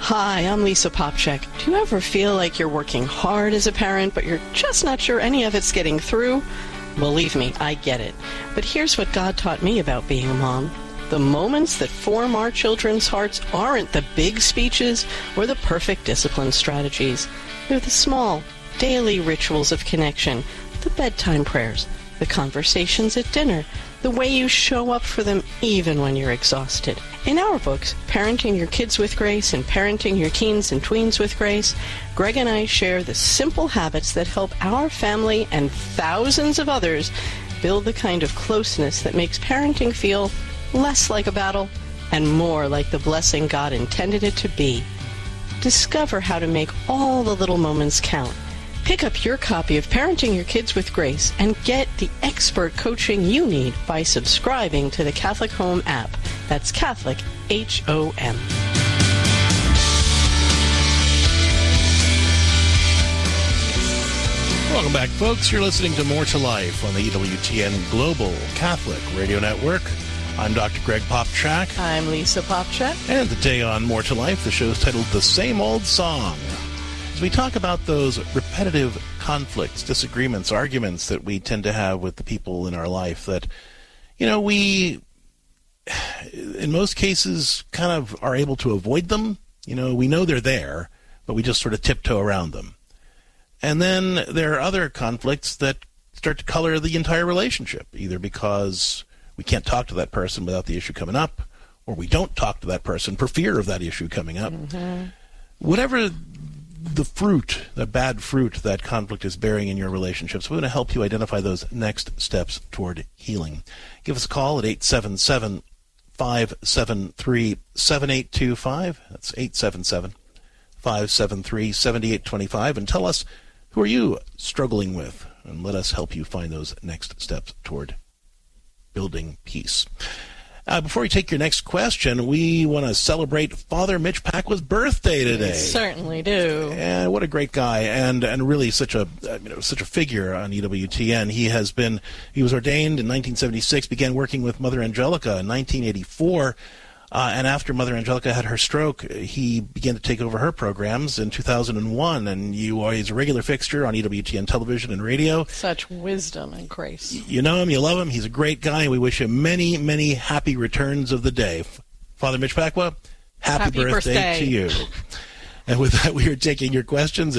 Hi, I'm Lisa Popchak. Do you ever feel like you're working hard as a parent, but you're just not sure any of it's getting through? Believe me, I get it. But here's what God taught me about being a mom. The moments that form our children's hearts aren't the big speeches or the perfect discipline strategies. They're the small, daily rituals of connection, the bedtime prayers, the conversations at dinner, the way you show up for them even when you're exhausted. In our books, Parenting Your Kids with Grace and Parenting Your Teens and Tweens with Grace, Greg and I share the simple habits that help our family and thousands of others build the kind of closeness that makes parenting feel less like a battle and more like the blessing God intended it to be. Discover how to make all the little moments count. Pick up your copy of Parenting Your Kids with Grace and get the expert coaching you need by subscribing to the Catholic Home app. That's Catholic, H-O-M. Welcome back, folks. You're listening to More to Life on the EWTN Global Catholic Radio Network. I'm Dr. Greg Popchak. I'm Lisa Popchak. And today on More to Life, the show is titled The Same Old Song. As we talk about those repetitive conflicts, disagreements, arguments that we tend to have with the people in our life that, we, in most cases, kind of are able to avoid them. We know they're there, but we just sort of tiptoe around them. And then there are other conflicts that start to color the entire relationship, either because we can't talk to that person without the issue coming up, or we don't talk to that person for fear of that issue coming up. Mm-hmm. Whatever the fruit, the bad fruit that conflict is bearing in your relationships, we're going to help you identify those next steps toward healing. Give us a call at 877-573-7825. That's 877-573-7825. And tell us, who are you struggling with? And let us help you find those next steps toward building peace. Before we take your next question, we want to celebrate Father Mitch Pacwa's birthday today. We certainly do. And what a great guy, and really such a figure on EWTN. He was ordained in 1976, began working with Mother Angelica in 1984. And after Mother Angelica had her stroke, he began to take over her programs in 2001, and he's a regular fixture on EWTN television and radio. Such wisdom and grace. You know him, you love him, he's a great guy, and we wish him many, many happy returns of the day. Father Mitch Pacwa, happy birthday to you. And with that, we are taking your questions at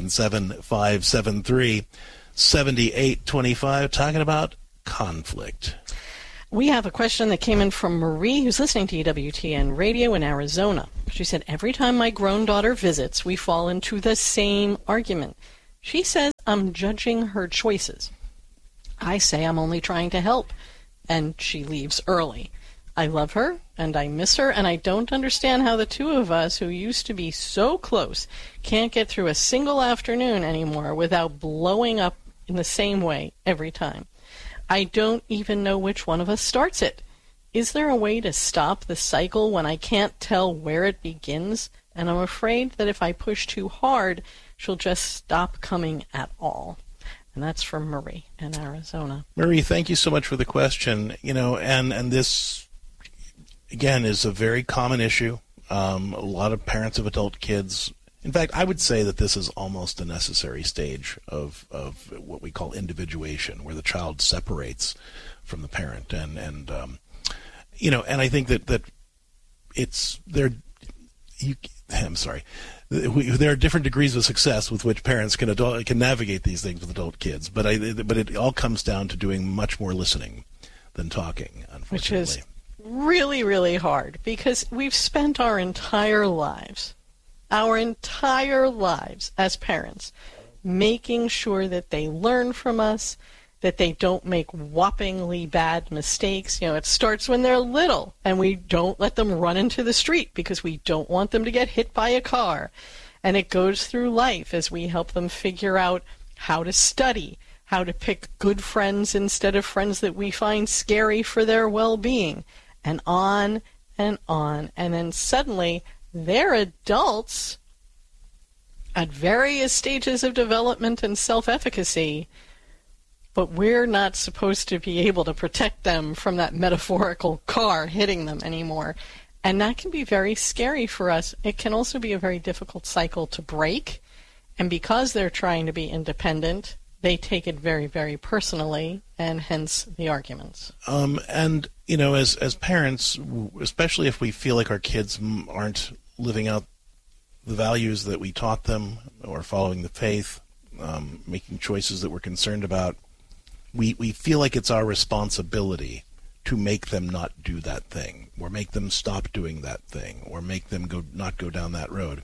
877-573-7825, talking about conflict. We have a question that came in from Marie, who's listening to EWTN Radio in Arizona. She said, every time my grown daughter visits, we fall into the same argument. She says I'm judging her choices. I say I'm only trying to help, and she leaves early. I love her, and I miss her, and I don't understand how the two of us, who used to be so close, can't get through a single afternoon anymore without blowing up in the same way every time. I don't even know which one of us starts it. Is there a way to stop the cycle when I can't tell where it begins? And I'm afraid that if I push too hard, she'll just stop coming at all. And that's from Marie in Arizona. Marie, thank you so much for the question. And this, again, is a very common issue. A lot of parents of adult kids. In fact, I would say that this is almost a necessary stage of what we call individuation, where the child separates from the parent, and I think that it's there. I'm sorry. There are different degrees of success with which parents can navigate these things with adult kids, but it all comes down to doing much more listening than talking, unfortunately. Which is really, really hard, because we've spent our entire lives as parents, making sure that they learn from us, that they don't make whoppingly bad mistakes. It starts when they're little, and we don't let them run into the street because we don't want them to get hit by a car. And it goes through life as we help them figure out how to study, how to pick good friends instead of friends that we find scary for their well-being, and on and on. And then suddenly they're adults at various stages of development and self-efficacy, but we're not supposed to be able to protect them from that metaphorical car hitting them anymore. And that can be very scary for us. It can also be a very difficult cycle to break. And because they're trying to be independent, they take it very, very personally, and hence the arguments. And, as parents, especially if we feel like our kids aren't living out the values that we taught them or following the faith, making choices that we're concerned about, we feel like it's our responsibility to make them not do that thing, or make them stop doing that thing, or make them not go down that road.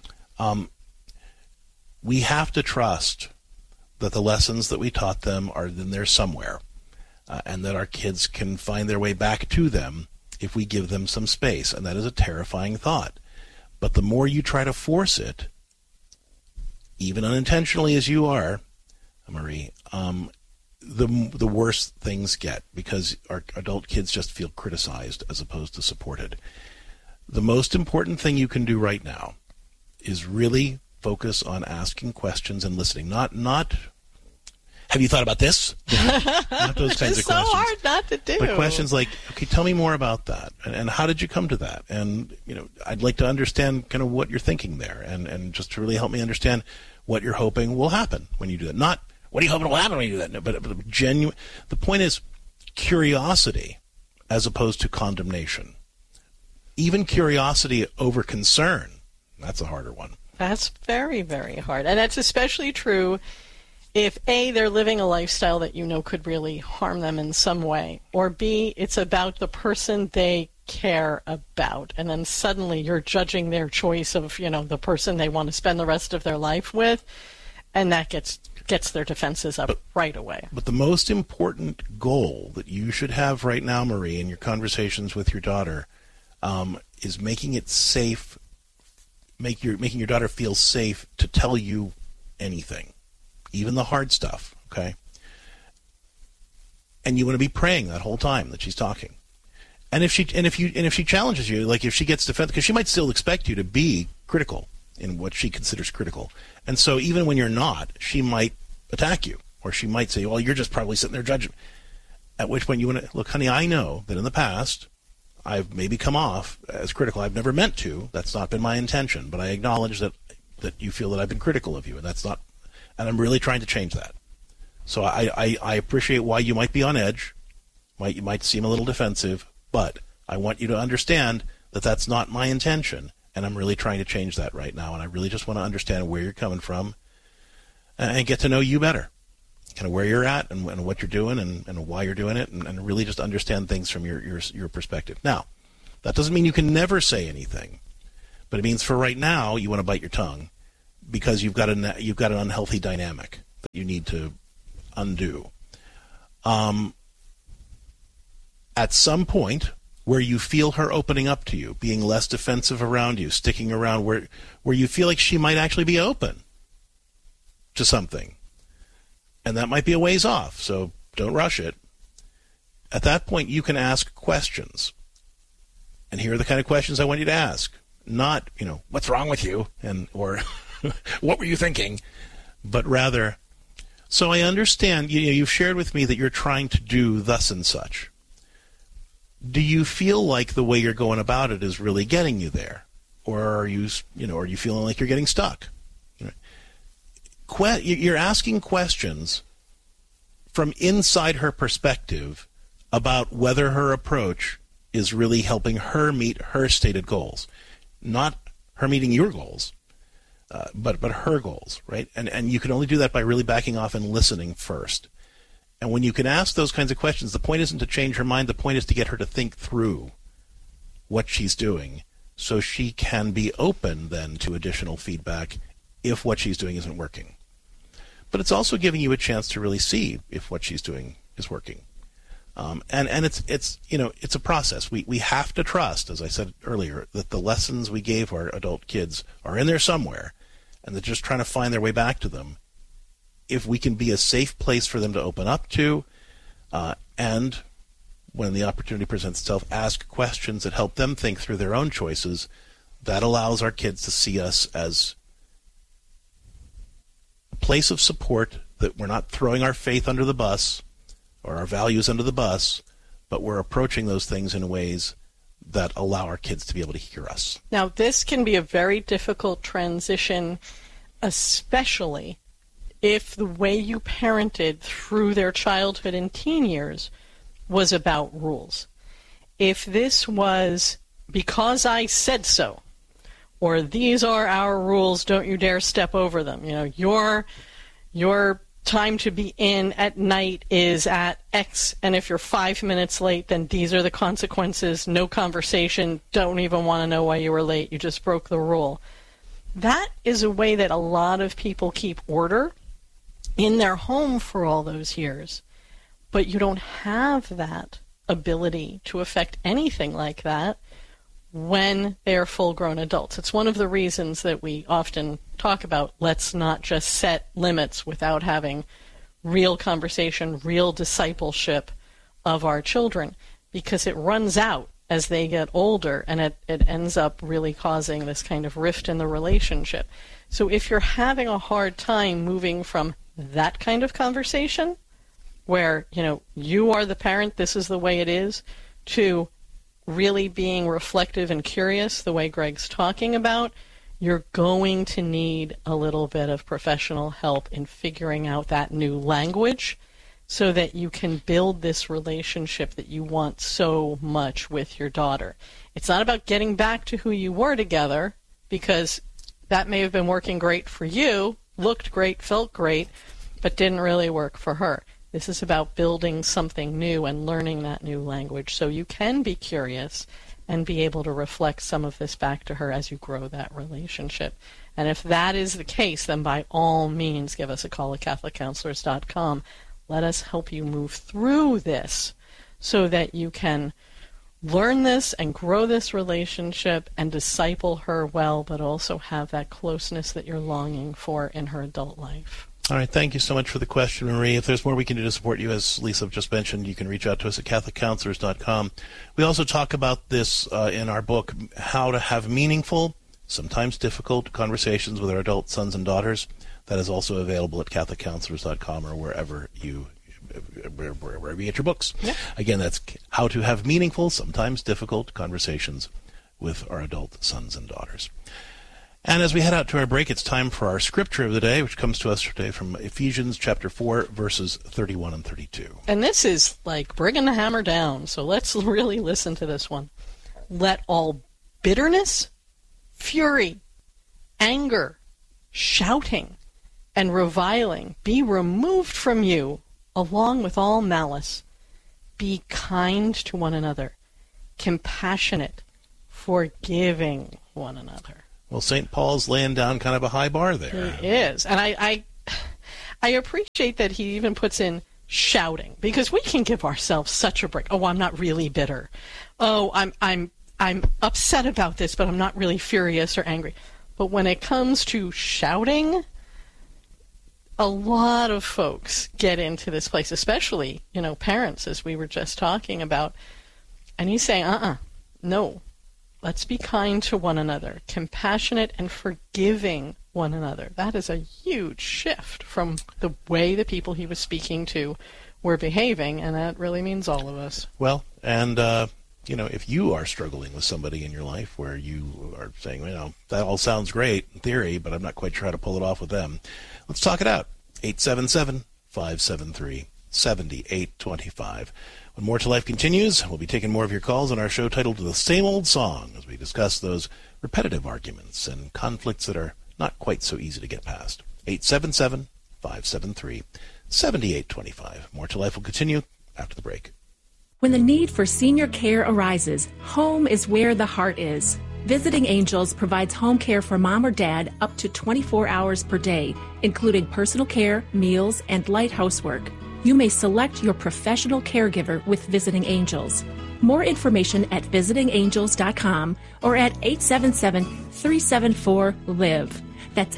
We have to trust that the lessons that we taught them are in there somewhere, and that our kids can find their way back to them if we give them some space. And that is a terrifying thought. But the more you try to force it, even unintentionally as you are, Marie, the worse things get, because our adult kids just feel criticized as opposed to supported. The most important thing you can do right now is really focus on asking questions and listening. Not have you thought about this? Not those kinds of questions. It's so hard not to do. But questions like, okay, tell me more about that, and how did you come to that? And I'd like to understand kind of what you're thinking there, and just to really help me understand what you're hoping will happen when you do that. Not what are you hoping will happen when you do that? No, but genuine. The point is curiosity as opposed to condemnation. Even curiosity over concern. That's a harder one. That's very, very hard. And that's especially true if, A, they're living a lifestyle that could really harm them in some way, or B, it's about the person they care about, and then suddenly you're judging their choice of, the person they want to spend the rest of their life with, and that gets their defenses up right away. But the most important goal that you should have right now, Marie, in your conversations with your daughter, is making it safe, making your daughter feel safe to tell you anything, even the hard stuff, okay? And you want to be praying that whole time that she's talking. And if she challenges you, like if she gets defensive, because she might still expect you to be critical in what she considers critical. And so even when you're not, she might attack you, or she might say, well, you're just probably sitting there judging. At which point you want to, look, honey, I know that in the past I've maybe come off as critical. I've never meant to. That's not been my intention. But I acknowledge that you feel that I've been critical of you, and that's not, and I'm really trying to change that. So I appreciate why you might be on edge, you might seem a little defensive, but I want you to understand that that's not my intention, and I'm really trying to change that right now, and I really just want to understand where you're coming from and get to know you better, kind of where you're at and what you're doing and why you're doing it, and really just understand things from your perspective. Now, that doesn't mean you can never say anything, but it means for right now you want to bite your tongue because you've got an unhealthy dynamic that you need to undo. At some point where you feel her opening up to you, being less defensive around you, sticking around where you feel like she might actually be open to something. And that might be a ways off, so don't rush it. At that point, you can ask questions. And here are the kind of questions I want you to ask. Not, what's wrong with you? Or what were you thinking? But rather, so I understand, you've shared with me that you're trying to do thus and such. Do you feel like the way you're going about it is really getting you there? Or are you feeling like you're getting stuck? You're asking questions from inside her perspective about whether her approach is really helping her meet her stated goals. Not her meeting your goals, but her goals, right? And you can only do that by really backing off and listening first. And when you can ask those kinds of questions, the point isn't to change her mind. The point is to get her to think through what she's doing so she can be open then to additional feedback if what she's doing isn't working. But it's also giving you a chance to really see if what she's doing is working. And it's a process. We have to trust, as I said earlier, that the lessons we gave our adult kids are in there somewhere, and they're just trying to find their way back to them. If we can be a safe place for them to open up to, and when the opportunity presents itself, ask questions that help them think through their own choices, that allows our kids to see us as a place of support, that we're not throwing our faith under the bus or our values under the bus, but we're approaching those things in ways that allow our kids to be able to hear us. Now, this can be a very difficult transition, especially if the way you parented through their childhood and teen years was about rules. If this was because I said so, or these are our rules, don't you dare step over them. Your time to be in at night is at X, and if you're 5 minutes late, then these are the consequences. No conversation. Don't even want to know why you were late. You just broke the rule. That is a way that a lot of people keep order in their home for all those years. But you don't have that ability to affect anything like that when they're full-grown adults. It's one of the reasons that we often talk about, let's not just set limits without having real conversation, real discipleship of our children, because it runs out as they get older, and it ends up really causing this kind of rift in the relationship. So if you're having a hard time moving from that kind of conversation, where, you are the parent, this is the way it is, to really being reflective and curious the way Greg's talking about, you're going to need a little bit of professional help in figuring out that new language so that you can build this relationship that you want so much with your daughter. It's not about getting back to who you were together, because that may have been working great for you, looked great, felt great, but didn't really work for her. This is about building something new and learning that new language so you can be curious and be able to reflect some of this back to her as you grow that relationship. And if that is the case, then by all means give us a call at CatholicCounselors.com. Let us help you move through this so that you can learn this and grow this relationship and disciple her well, but also have that closeness that you're longing for in her adult life. All right, thank you so much for the question, Marie. If there's more we can do to support you, as Lisa just mentioned, you can reach out to us at CatholicCounselors.com. We also talk about this in our book, How to Have Meaningful, Sometimes Difficult Conversations with Our Adult Sons and Daughters. That is also available at CatholicCounselors.com or wherever you get your books. Yeah. Again, that's How to Have Meaningful, Sometimes Difficult Conversations with Our Adult Sons and Daughters. And as we head out to our break, it's time for our scripture of the day, which comes to us today from Ephesians chapter 4, verses 31 and 32. And this is like bringing the hammer down, so let's really listen to this one. Let all bitterness, fury, anger, shouting, and reviling be removed from you, along with all malice. Be kind to one another, compassionate, forgiving one another. Well, St. Paul's laying down kind of a high bar there. He is. And I appreciate that he even puts in shouting, because we can give ourselves such a break. Oh, I'm not really bitter. Oh, I'm upset about this, but I'm not really furious or angry. But when it comes to shouting, a lot of folks get into this place, especially, parents, as we were just talking about. And he's saying, no. Let's be kind to one another, compassionate and forgiving one another. That is a huge shift from the way the people he was speaking to were behaving, and that really means all of us. Well, and, if you are struggling with somebody in your life where you are saying, that all sounds great in theory, but I'm not quite sure how to pull it off with them, let's talk it out. 877-573-7825. When More to Life continues, we'll be taking more of your calls on our show titled The Same Old Song, as we discuss those repetitive arguments and conflicts that are not quite so easy to get past. 877-573-7825. More to Life will continue after the break. When the need for senior care arises, home is where the heart is. Visiting Angels provides home care for mom or dad up to 24 hours per day, including personal care, meals, and light housework. You may select your professional caregiver with Visiting Angels. More information at visitingangels.com or at 877-374-LIVE. That's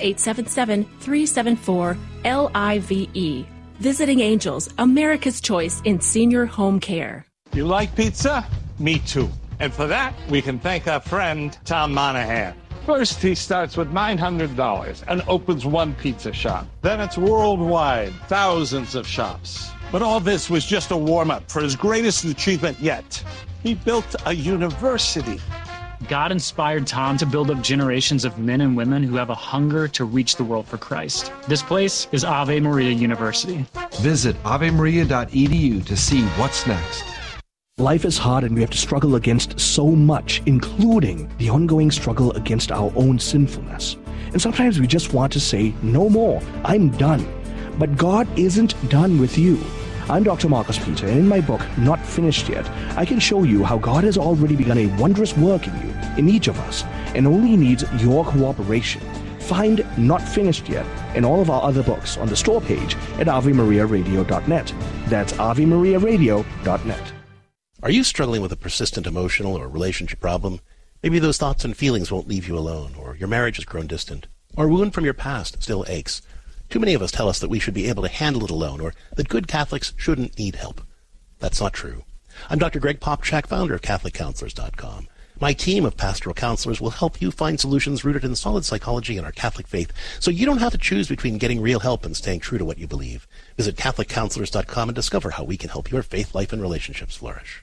877-374-LIVE. Visiting Angels, America's choice in senior home care. You like pizza? Me too. And for that, we can thank our friend, Tom Monahan. First, he starts with $900 and opens one pizza shop. Then it's worldwide, thousands of shops. But all this was just a warm-up for his greatest achievement yet. He built a university. God inspired Tom to build up generations of men and women who have a hunger to reach the world for Christ. This place is Ave Maria University. Visit avemaria.edu to see what's next. Life is hard and we have to struggle against so much, including the ongoing struggle against our own sinfulness. And sometimes we just want to say, no more, I'm done. But God isn't done with you. I'm Dr. Marcus Peter, and in my book, Not Finished Yet, I can show you how God has already begun a wondrous work in you, in each of us, and only needs your cooperation. Find Not Finished Yet and all of our other books on the store page at AveMariaRadio.net. That's AveMariaRadio.net. Are you struggling with a persistent emotional or relationship problem? Maybe those thoughts and feelings won't leave you alone, or your marriage has grown distant, or a wound from your past still aches. Too many of us tell us that we should be able to handle it alone, or that good Catholics shouldn't need help. That's not true. I'm Dr. Greg Popchak, founder of CatholicCounselors.com. My team of pastoral counselors will help you find solutions rooted in solid psychology and our Catholic faith, so you don't have to choose between getting real help and staying true to what you believe. Visit CatholicCounselors.com and discover how we can help your faith, life, and relationships flourish.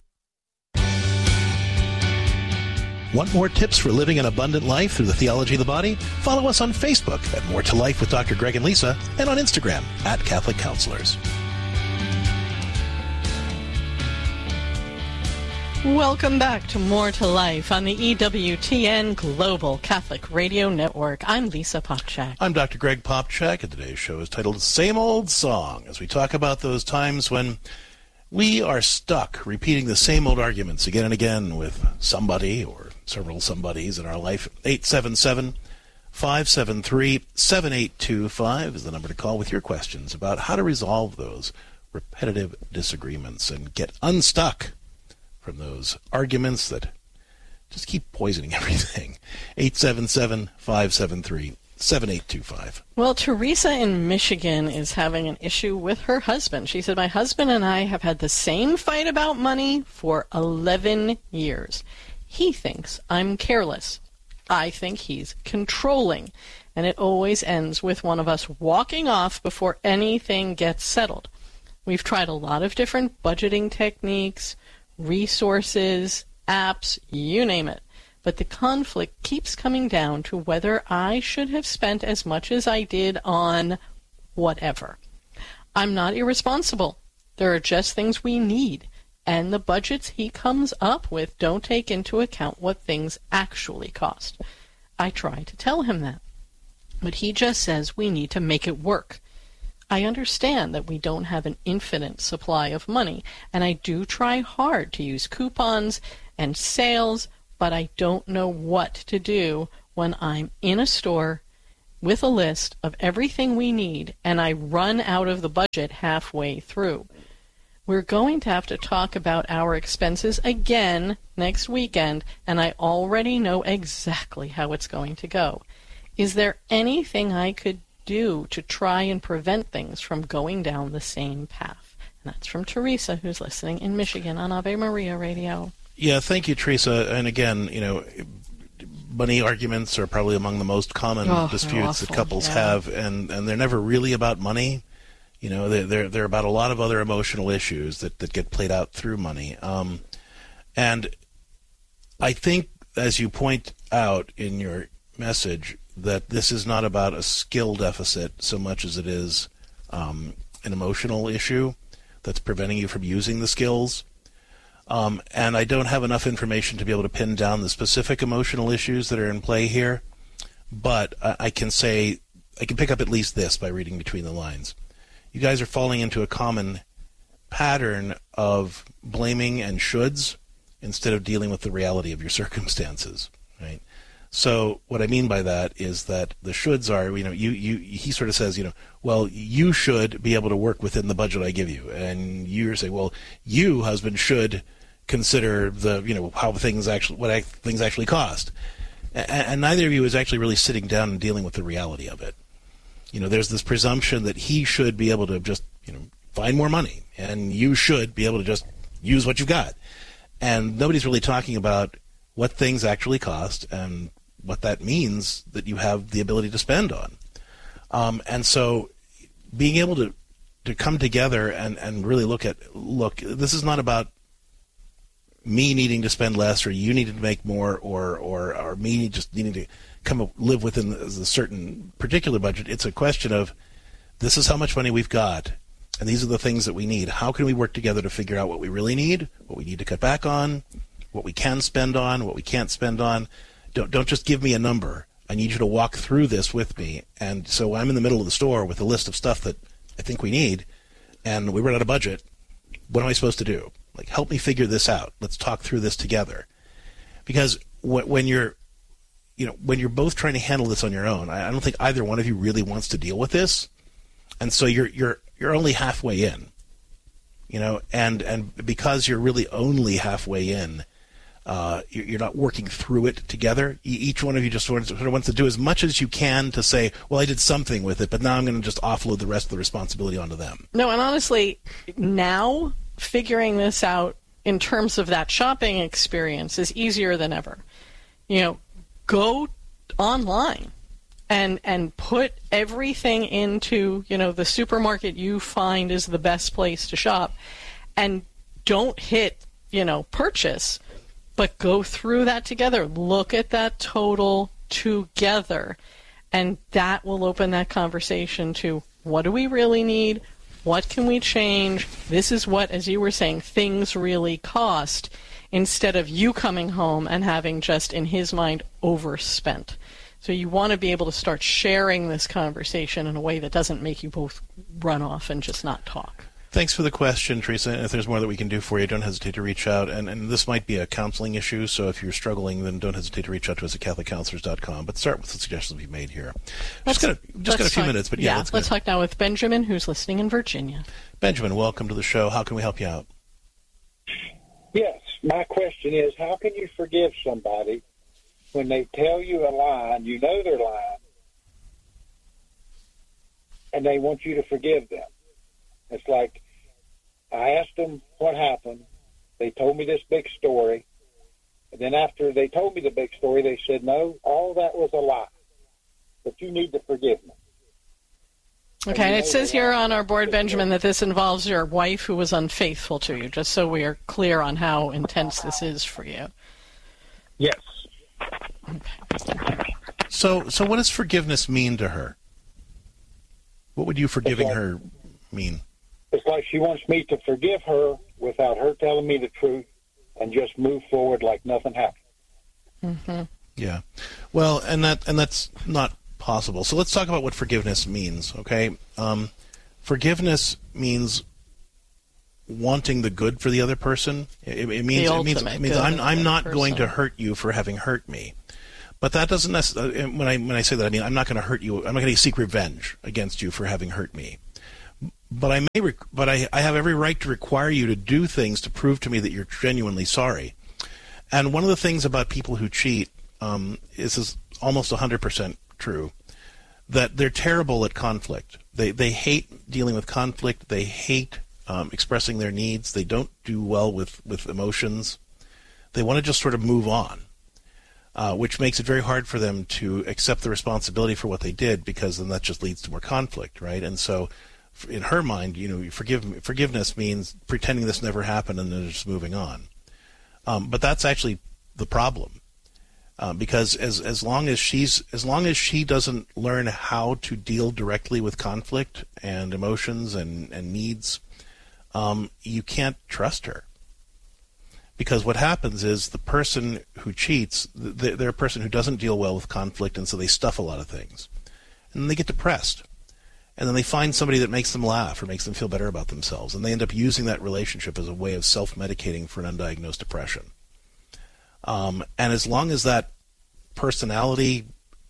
Want more tips for living an abundant life through the theology of the body? Follow us on Facebook at More to Life with Dr. Greg and Lisa, and on Instagram at Catholic Counselors. Welcome back to More to Life on the EWTN Global Catholic Radio Network. I'm Lisa Popchak. I'm Dr. Greg Popchak, and today's show is titled Same Old Song, as we talk about those times when we are stuck repeating the same old arguments again and again with somebody or several somebodies in our life. 877-573-7825 is the number to call with your questions about how to resolve those repetitive disagreements and get unstuck from those arguments that just keep poisoning everything. 877-573-7825. Well, Teresa in Michigan is having an issue with her husband. She said, my husband and I have had the same fight about money for 11 years. He thinks I'm careless. I think he's controlling. And it always ends with one of us walking off before anything gets settled. We've tried a lot of different budgeting techniques, resources, apps, you name it. But the conflict keeps coming down to whether I should have spent as much as I did on whatever. I'm not irresponsible. There are just things we need. And the budgets he comes up with don't take into account what things actually cost. I try to tell him that. But he just says we need to make it work. I understand that we don't have an infinite supply of money, and I do try hard to use coupons and sales, but I don't know what to do when I'm in a store with a list of everything we need and I run out of the budget halfway through. We're going to have to talk about our expenses again next weekend, and I already know exactly how it's going to go. Is there anything I could do to try and prevent things from going down the same path? And that's from Teresa, who's listening in Michigan on Ave Maria Radio. Yeah, thank you, Teresa. And again, money arguments are probably among the most common disputes that couples have, and they're never really about money. They're about a lot of other emotional issues that get played out through money. And I think, as you point out in your message, that this is not about a skill deficit so much as it is an emotional issue that's preventing you from using the skills. And I don't have enough information to be able to pin down the specific emotional issues that are in play here, but I can pick up at least this by reading between the lines. You guys are falling into a common pattern of blaming and shoulds instead of dealing with the reality of your circumstances, right? So what I mean by that is that the shoulds are, he sort of says, well, you should be able to work within the budget I give you. And you say, well, you, husband, should consider what things actually cost. And neither of you is actually really sitting down and dealing with the reality of it. There's this presumption that he should be able to just, find more money, and you should be able to just use what you've got. And nobody's really talking about what things actually cost and what that means that you have the ability to spend on. And so being able to come together and really look, this is not about me needing to spend less, or you needing to make more, or me just needing to live within a certain particular budget. It's a question of, this is how much money we've got, and these are the things that we need. How can we work together to figure out what we really need, what we need to cut back on, what we can spend on, what we can't spend on? Don't just give me a number. I need you to walk through this with me. And so I'm in the middle of the store with a list of stuff that I think we need, and we run out of budget. What am I supposed to do? Like, help me figure this out. Let's talk through this together. Because when you're both trying to handle this on your own, I don't think either one of you really wants to deal with this, and so you're only halfway in, and because you're really only halfway in, you're not working through it together. Each one of you just sort of wants to do as much as you can to say, well, I did something with it, but now I'm going to just offload the rest of the responsibility onto them. No, and honestly, now figuring this out in terms of that shopping experience is easier than ever. Go online and put everything into, the supermarket you find is the best place to shop, and don't hit, purchase, but go through that together. Look at that total together, and that will open that conversation to, what do we really need? What can we change? This is what, as you were saying, things really cost, instead of you coming home and having just, in his mind, overspent. So you want to be able to start sharing this conversation in a way that doesn't make you both run off and just not talk. Thanks for the question, Teresa. And if there's more that we can do for you, don't hesitate to reach out. And this might be a counseling issue, so if you're struggling, then don't hesitate to reach out to us at CatholicCounselors.com. But start with the suggestions we've made here. Just got a few minutes, but yeah. Let's talk now with Benjamin, who's listening in Virginia. Benjamin, welcome to the show. How can we help you out? Yes, my question is, how can you forgive somebody when they tell you a lie and you know they're lying, and they want you to forgive them? It's like, I asked them what happened. They told me this big story. And then after they told me the big story, they said, no, all that was a lie. But you need to forgive me. Okay, and it says here on our board, Benjamin, that this involves your wife who was unfaithful to you, just so we are clear on how intense this is for you. Yes. Okay. So what does forgiveness mean to her? What would you forgiving her mean? It's like she wants me to forgive her without her telling me the truth and just move forward like nothing happened. Mm-hmm. Yeah. Well, and that's not possible. So let's talk about what forgiveness means, okay? Forgiveness means wanting the good for the other person. It means I'm not going to hurt you for having hurt me. But that doesn't necessarily, when I say that, I mean I'm not going to hurt you. I'm not going to seek revenge against you for having hurt me. But I have every right to require you to do things to prove to me that you're genuinely sorry. And one of the things about people who cheat is almost 100% true, that they're terrible at conflict. They hate dealing with conflict. They hate expressing their needs. They don't do well with emotions. They want to just sort of move on, which makes it very hard for them to accept the responsibility for what they did, because then that just leads to more conflict, right? And so in her mind, forgiveness means pretending this never happened and then just moving on. But that's actually the problem, because as long as she doesn't learn how to deal directly with conflict and emotions and needs, you can't trust her. Because what happens is the person who cheats, they're a person who doesn't deal well with conflict, and so they stuff a lot of things, and then they get depressed. And then they find somebody that makes them laugh or makes them feel better about themselves, and they end up using that relationship as a way of self-medicating for an undiagnosed depression. And as long as that personality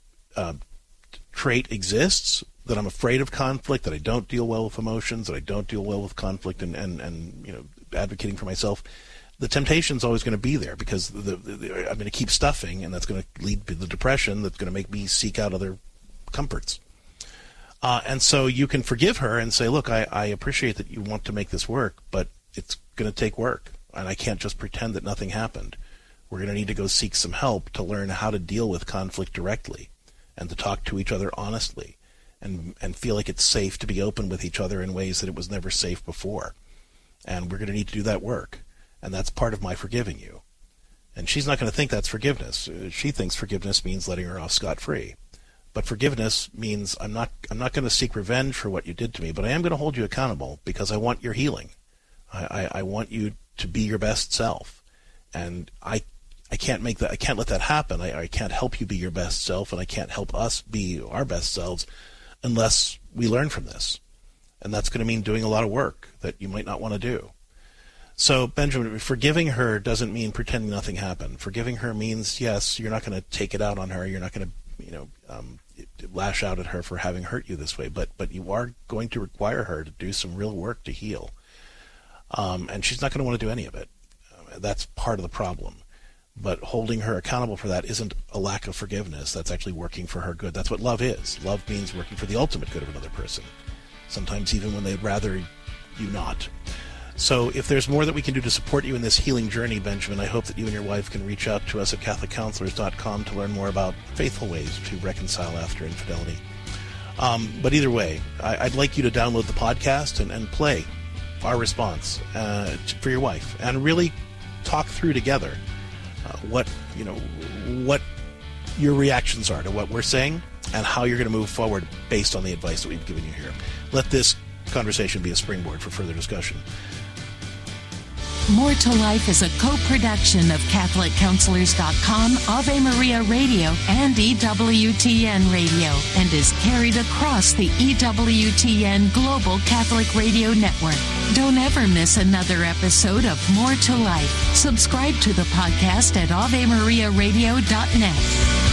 trait exists, that I'm afraid of conflict, that I don't deal well with emotions, that I don't deal well with conflict and advocating for myself, the temptation is always going to be there, because I'm going to keep stuffing, and that's going to lead to the depression that's going to make me seek out other comforts. And so you can forgive her and say, look, I appreciate that you want to make this work, but it's going to take work, and I can't just pretend that nothing happened. We're going to need to go seek some help to learn how to deal with conflict directly and to talk to each other honestly and feel like it's safe to be open with each other in ways that it was never safe before. And we're going to need to do that work. and that's part of my forgiving you. And she's not going to think that's forgiveness. She thinks forgiveness means letting her off scot-free. But forgiveness means I'm not going to seek revenge for what you did to me, but I am going to hold you accountable because I want your healing. I want you to be your best self. And I can't make that. I can't let that happen. I can't help you be your best self, and I can't help us be our best selves unless we learn from this. And that's going to mean doing a lot of work that you might not want to do. So, Benjamin, forgiving her doesn't mean pretending nothing happened. Forgiving her means, yes, you're not going to take it out on her. You're not going to, lash out at her for having hurt you this way. But you are going to require her to do some real work to heal. And she's not going to want to do any of it. That's part of the problem. But holding her accountable for that isn't a lack of forgiveness. That's actually working for her good. That's what love is. Love means working for the ultimate good of another person. Sometimes even when they'd rather you not. So if there's more that we can do to support you in this healing journey, Benjamin, I hope that you and your wife can reach out to us at CatholicCounselors.com to learn more about faithful ways to reconcile after infidelity. But either way, I'd like you to download the podcast and play our response for your wife and really talk through together what your reactions are to what we're saying and how you're going to move forward based on the advice that we've given you here. Let this conversation be a springboard for further discussion. More to Life is a co-production of CatholicCounselors.com, Ave Maria Radio, and EWTN Radio, and is carried across the EWTN Global Catholic Radio Network. Don't ever miss another episode of More to Life. Subscribe to the podcast at AveMariaRadio.net.